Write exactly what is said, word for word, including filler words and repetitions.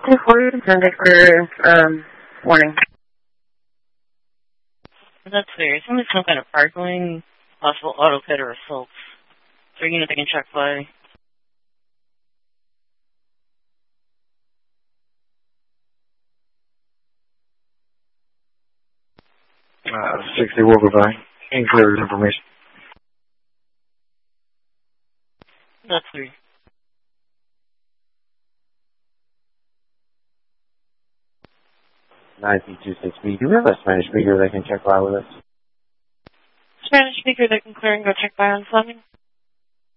two forty, Sunday clear, um, warning. That's weird. It seems like some kind of sparkling, possible auto pit or assault. So you know they can check by. Uh, sixty will provide. Can clear information. That's weird. nine two six B. Do we have a Spanish speaker that can check by with us? Spanish speaker that can clear and go check by on Fleming.